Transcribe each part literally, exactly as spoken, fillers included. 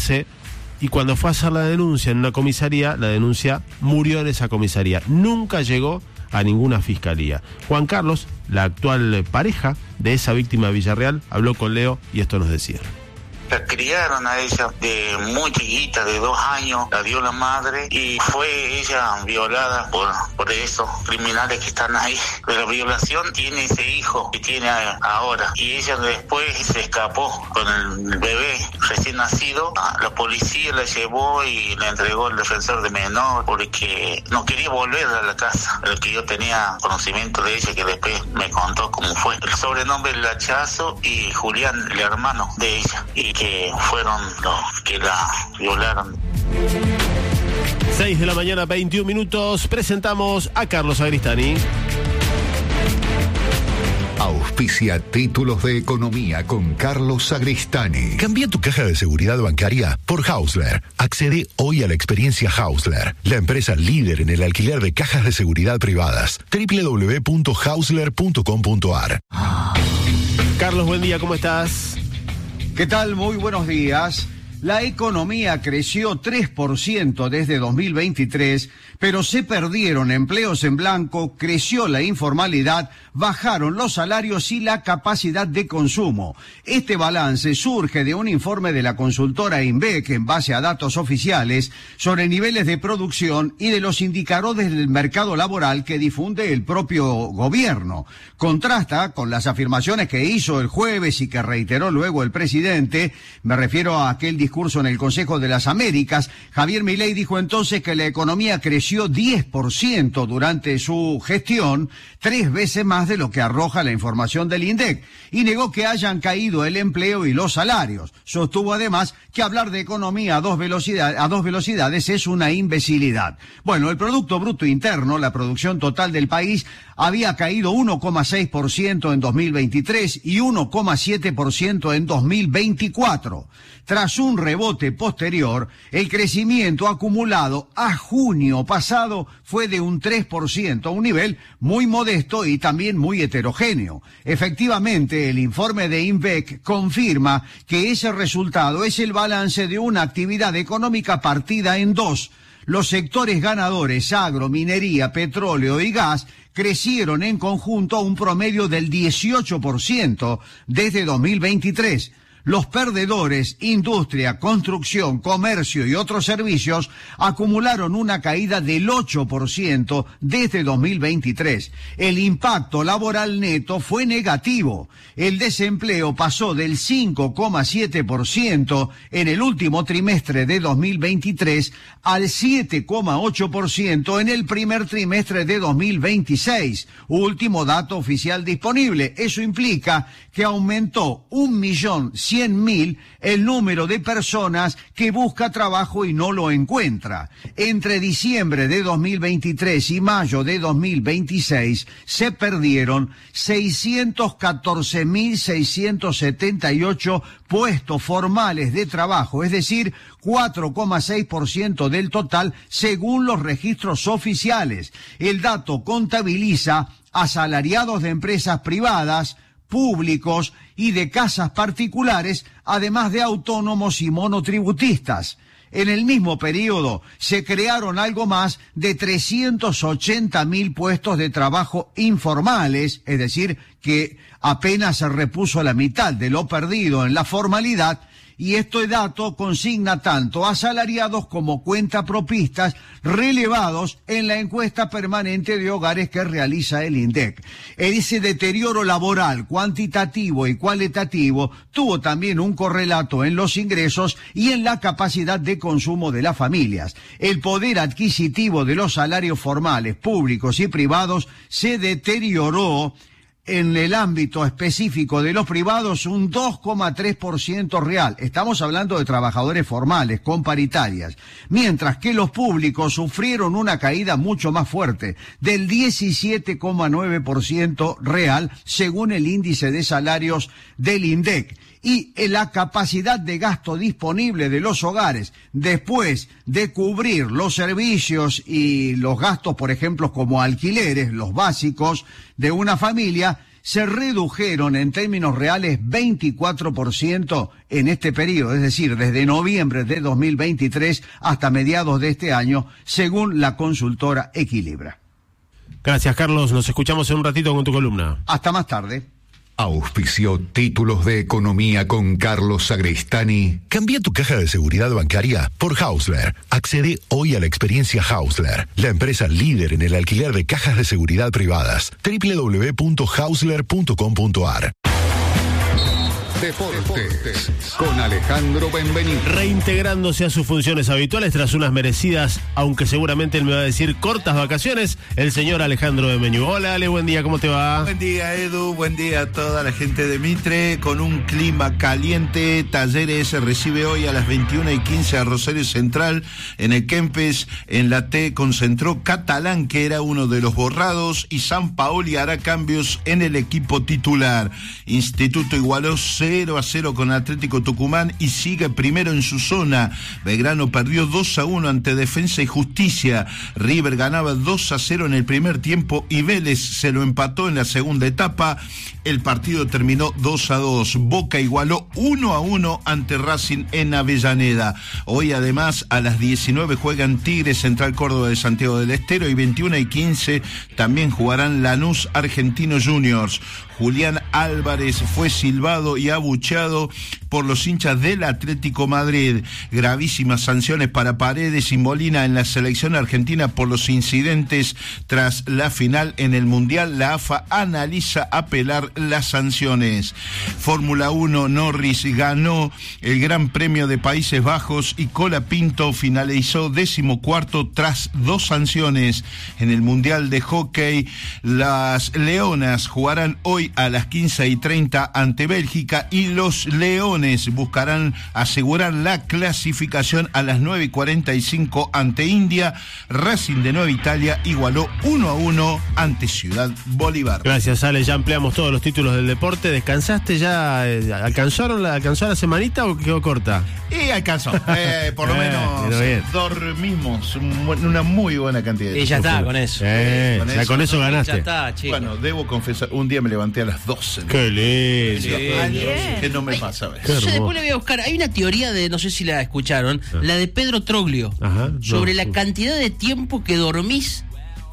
irse. Y cuando fue a hacer la denuncia en una comisaría, la denuncia murió en esa comisaría. Nunca llegó a ninguna fiscalía. Juan Carlos, la actual pareja de esa víctima de Villarreal, habló con Leo y esto nos decía. La criaron a ella de muy chiquita, de dos años, la dio la madre y fue ella violada por, por esos criminales que están ahí. De la violación tiene ese hijo que tiene ahora y ella después se escapó con el bebé recién nacido. La policía la llevó y la entregó al defensor de menor porque no quería volver a la casa. Lo que yo tenía conocimiento de ella, que después me contó cómo fue. El sobrenombre es Lachazo y Julián, el hermano de ella. Y que fueron los que la violaron. seis de la mañana, veintiún minutos. Presentamos a Carlos Agristani. Auspicia Títulos de Economía con Carlos Agristani. Cambia tu caja de seguridad bancaria por Hausler. Accede hoy a la experiencia Hausler, la empresa líder en el alquiler de cajas de seguridad privadas. doble u doble u doble u punto hausler punto com punto a r. Carlos, buen día, ¿cómo estás? ¿Qué tal? Muy buenos días. La economía creció tres por ciento desde dos mil veintitrés, pero se perdieron empleos en blanco, creció la informalidad, bajaron los salarios y la capacidad de consumo. Este balance surge de un informe de la consultora INVEC en base a datos oficiales sobre niveles de producción y de los indicadores del mercado laboral que difunde el propio gobierno. Contrasta con las afirmaciones que hizo el jueves y que reiteró luego el presidente. Me refiero a aquel discurso en el Consejo de las Américas. Javier Milei dijo entonces que la economía creció diez por ciento durante su gestión, tres veces más de lo que arroja la información del INDEC, y negó que hayan caído el empleo y los salarios. Sostuvo además que hablar de economía a dos velocidades, a dos velocidades es una imbecilidad. Bueno, el Producto Bruto Interno, la producción total del país, había caído uno coma seis por ciento en dos mil veintitrés y uno coma siete por ciento en dos mil veinticuatro. Tras un rebote posterior, el crecimiento acumulado a junio pasado fue de un tres por ciento, un nivel muy modesto y también muy heterogéneo. Efectivamente, el informe de INVEC confirma que ese resultado es el balance de una actividad económica partida en dos. Los sectores ganadores, agro, minería, petróleo y gas, crecieron en conjunto a un promedio del dieciocho por ciento desde dos mil veintitrés. Los perdedores, industria, construcción, comercio y otros servicios, acumularon una caída del ocho por ciento desde dos mil veintitrés. El impacto laboral neto fue negativo. El desempleo pasó del cinco coma siete por ciento en el último trimestre de dos mil veintitrés al siete coma ocho por ciento en el primer trimestre de dos mil veintiséis. Último dato oficial disponible. Eso implica que aumentó un millón cien mil el número de personas que busca trabajo y no lo encuentra. Entre diciembre de dos mil veintitrés y mayo de dos mil veintiséis se perdieron seiscientos catorce mil seiscientos setenta y ocho puestos formales de trabajo, es decir, cuatro coma seis por ciento del total según los registros oficiales. El dato contabiliza asalariados de empresas privadas, públicos y de casas particulares, además de autónomos y monotributistas. En el mismo periodo se crearon algo más de trescientos ochenta mil puestos de trabajo informales, es decir, que apenas se repuso la mitad de lo perdido en la formalidad, y este dato consigna tanto asalariados como cuentapropistas relevados en la encuesta permanente de hogares que realiza el INDEC. Ese deterioro laboral cuantitativo y cualitativo tuvo también un correlato en los ingresos y en la capacidad de consumo de las familias. El poder adquisitivo de los salarios formales, públicos y privados se deterioró en el ámbito específico de los privados un dos coma tres por ciento real. Estamos hablando de trabajadores formales, con paritarias. Mientras que los públicos sufrieron una caída mucho más fuerte, del diecisiete coma nueve por ciento real, según el índice de salarios del INDEC. Y en la capacidad de gasto disponible de los hogares, después de cubrir los servicios y los gastos, por ejemplo, como alquileres, los básicos de una familia, se redujeron en términos reales veinticuatro por ciento en este periodo, es decir, desde noviembre de dos mil veintitrés hasta mediados de este año, según la consultora Equilibra. Gracias, Carlos. Nos escuchamos en un ratito con tu columna. Hasta más tarde. Auspició Títulos de Economía con Carlos Sagristani. Cambia tu caja de seguridad bancaria por Hausler. Accede hoy a la experiencia Hausler, la empresa líder en el alquiler de cajas de seguridad privadas. doble u doble u doble u punto hausler punto com punto a r. Deportes con Alejandro Benvenido. Reintegrándose a sus funciones habituales tras unas merecidas, aunque seguramente él me va a decir cortas vacaciones, el señor Alejandro Benvenido. Hola Ale, buen día, ¿cómo te va? Buen día Edu, buen día a toda la gente de Mitre, con un clima caliente. Talleres recibe hoy a las veintiuna y quince a Rosario Central en el Kempes. En la T concentró Catalán, que era uno de los borrados, y San Paoli hará cambios en el equipo titular. Instituto igualó cero a cero con Atlético Tucumán y sigue primero en su zona. Belgrano perdió dos a uno ante Defensa y Justicia. River ganaba dos a cero en el primer tiempo y Vélez se lo empató en la segunda etapa. El partido terminó dos a dos. Boca igualó uno a uno ante Racing en Avellaneda. Hoy además a las diecinueve juegan Tigres Central Córdoba de Santiago del Estero y veintiuna y quince también jugarán Lanús Argentino Juniors. Julián Álvarez fue silbado y abucheado por los hinchas del Atlético Madrid. Gravísimas sanciones para Paredes y Molina en la selección argentina por los incidentes tras la final en el Mundial. La A F A analiza apelar las sanciones. Fórmula uno, Norris ganó el Gran Premio de Países Bajos y Colapinto finalizó decimocuarto tras dos sanciones. En el Mundial de Hockey, las Leonas jugarán hoy a las quince y treinta ante Bélgica y los Leones buscarán asegurar la clasificación a las nueve y cuarenta y cinco ante India. Racing de Nueva Italia igualó uno a uno ante Ciudad Bolívar. Gracias, Ale, ya ampliamos todos los títulos del deporte. ¿Descansaste ya? Eh, ¿Alcanzaron la, ¿Alcanzó la semanita o quedó corta? Y alcanzó, eh, por lo Eh, menos pero bien. dormimos un buen- una muy buena cantidad de Y ya tiempo. está, con eso. Eh, con ya eso, con eso Ya ganaste. está, chico. Bueno, debo confesar, un día me levanté a las doce. Qué lindo. Sí, años que no me pasa a veces. Qué Yo hermoso. después le voy a buscar. Hay una teoría de, no sé si la escucharon, la de Pedro Troglio, Ajá, sobre no. la cantidad de tiempo que dormís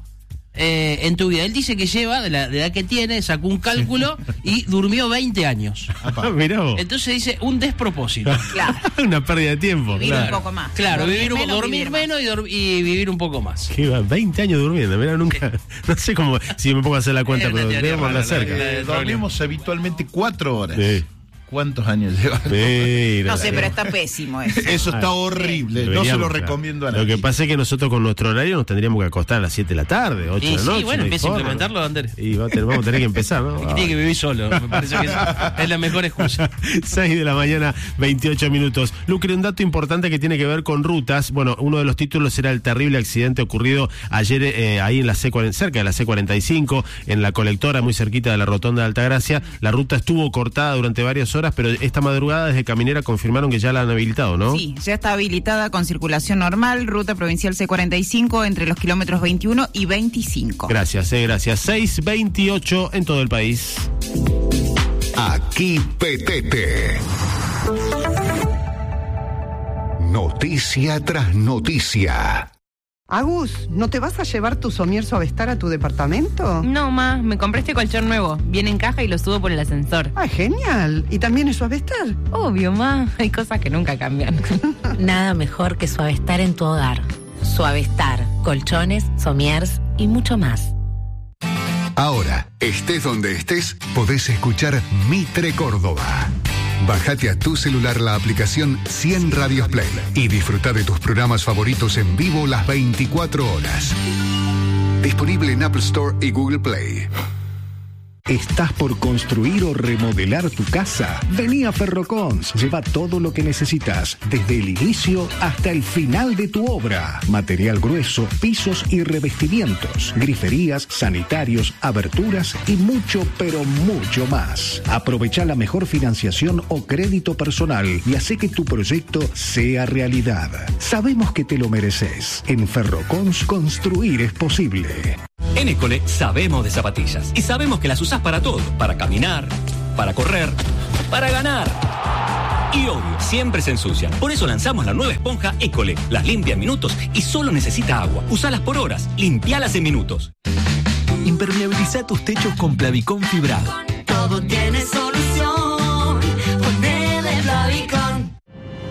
eh, en tu vida. Él dice que lleva, de la de edad que tiene, sacó un cálculo y durmió veinte años. Ah, mirá vos. Entonces dice, un despropósito. Claro. Una pérdida de tiempo. Vivir Claro. un poco más. Claro, vivir un, menos, dormir vivir más. menos y, dor- y vivir un poco más. Que iba veinte años durmiendo, mira, nunca, no sé cómo, si me pongo a hacer la cuenta, Es una pero teoría debemos andar rara, cerca. la Eh, dormimos habitualmente cuatro horas. Sí. ¿Cuántos años llevan? Mira, No sé, pero está pésimo eso. Eso está horrible. No se Deberíamos, lo claro. recomiendo a Lo nadie. que pasa es que nosotros con nuestro horario nos tendríamos que acostar a las siete de la tarde, ocho Y de la sí, noche. bueno, no hay empieza a forma. implementarlo, Andrés. Y va a tener- vamos a tener que empezar, ¿no? Que tiene que vivir solo. Me parece que es, es la mejor excusa. seis de la mañana, veintiocho minutos. Lucre, un dato importante que tiene que ver con rutas. Bueno, uno de los títulos era el terrible accidente ocurrido ayer eh, ahí en la C cuarenta, cerca de la C cuarenta y cinco, en la colectora, muy cerquita de la rotonda de Altagracia. La ruta estuvo cortada durante varias horas, pero esta madrugada desde Caminera confirmaron que ya la han habilitado, ¿no? Sí, ya está habilitada con circulación normal, ruta provincial C cuarenta y cinco entre los kilómetros veintiuno y veinticinco. Gracias, eh, gracias. seis veintiocho en todo el país. Aquí Petete. Noticia tras noticia. Agus, ¿no te vas a llevar tu somier Suavestar a tu departamento? No, ma, me compré este colchón nuevo. Viene en caja y lo subo por el ascensor. Ah, genial. ¿Y también es Suavestar? Obvio, ma, hay cosas que nunca cambian. Nada mejor que Suavestar en tu hogar. Suavestar, colchones, somiers y mucho más. Ahora, estés donde estés, podés escuchar Mitre Córdoba. Bájate a tu celular la aplicación cien Radios Play y disfruta de tus programas favoritos en vivo las veinticuatro horas. Disponible en Apple Store y Google Play. ¿Estás por construir o remodelar tu casa? Vení a Ferrocons. Lleva todo lo que necesitas, desde el inicio hasta el final de tu obra. Material grueso, pisos y revestimientos, griferías, sanitarios, aberturas y mucho, pero mucho más. Aprovecha la mejor financiación o crédito personal y hace que tu proyecto sea realidad. Sabemos que te lo mereces. En Ferrocons, construir es posible. En École sabemos de zapatillas y sabemos que las usás para todo, para caminar, para correr, para ganar. Y obvio, siempre se ensucian. Por eso lanzamos la nueva esponja École. Las limpia en minutos y solo necesita agua. Usalas por horas, limpialas en minutos. Impermeabiliza tus techos con Plavicón fibrado. Todo tiene solución. Ponele Plavicón.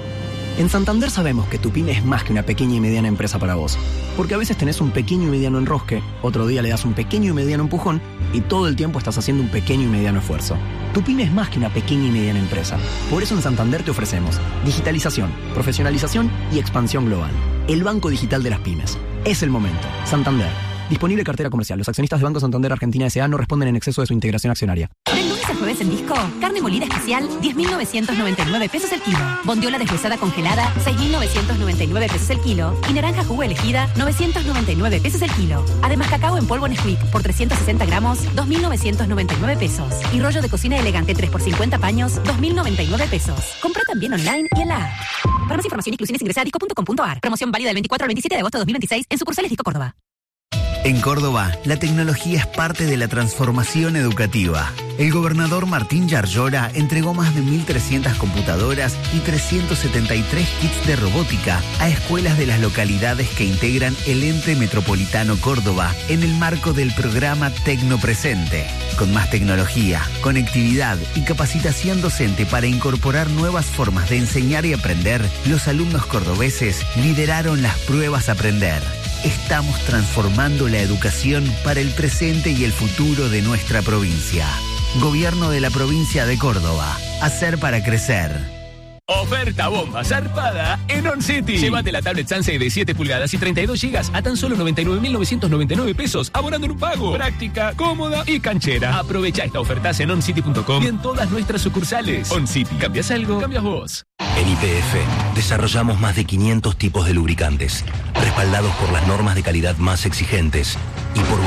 En Santander sabemos que tu pyme es más que una pequeña y mediana empresa para vos. Porque a veces tenés un pequeño y mediano enrosque, otro día le das un pequeño y mediano empujón y todo el tiempo estás haciendo un pequeño y mediano esfuerzo. Tu pyme es más que una pequeña y mediana empresa. Por eso en Santander te ofrecemos digitalización, profesionalización y expansión global. El banco digital de las pymes. Es el momento. Santander. Disponible cartera comercial. Los accionistas de Banco Santander Argentina S A no responden en exceso de su integración accionaria. Del lunes al jueves en Disco, carne molida especial, diez mil novecientos noventa y nueve pesos el kilo. Bondiola deshuesada congelada, seis mil novecientos noventa y nueve pesos el kilo. Y naranja jugo elegida, novecientos noventa y nueve pesos el kilo. Además, cacao en polvo Nesquik por trescientos sesenta gramos, dos mil novecientos noventa y nueve pesos. Y rollo de cocina elegante tres por cincuenta paños, dos mil noventa y nueve pesos. Compra también online y en la app. Para más información e inclusiones ingresa a disco punto com punto ar. Promoción válida del veinticuatro al veintisiete de agosto de dos mil veintiséis en sucursales Disco Córdoba. En Córdoba, la tecnología es parte de la transformación educativa. El gobernador Martín Yarlora entregó más de mil trescientas computadoras y trescientos setenta y tres kits de robótica a escuelas de las localidades que integran el ente metropolitano Córdoba en el marco del programa Tecnopresente. Con más tecnología, conectividad y capacitación docente para incorporar nuevas formas de enseñar y aprender, los alumnos cordobeses lideraron las pruebas Aprender. Estamos transformando la educación para el presente y el futuro de nuestra provincia. Gobierno de la provincia de Córdoba. Hacer para crecer. Oferta bomba zarpada en On City. Llévate la tablet Sansei de siete pulgadas y treinta y dos gigas a tan solo noventa y nueve mil novecientos noventa y nueve pesos, abonando en un pago. Práctica, cómoda y canchera. Aprovecha esta oferta en on city punto com y en todas nuestras sucursales. On City. ¿Cambias algo? Cambias vos. En Y P F desarrollamos más de quinientos tipos de lubricantes, respaldados por las normas de calidad más exigentes y por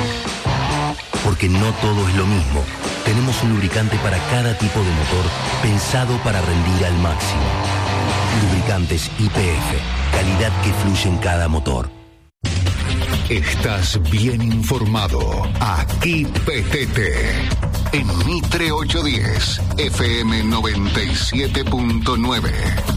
vos. Porque no todo es lo mismo. Tenemos un lubricante para cada tipo de motor pensado para rendir al máximo. Lubricantes Y P F, calidad que fluye en cada motor. Estás bien informado. Aquí P T T. En Mitre ochocientos diez, F M noventa y siete punto nueve.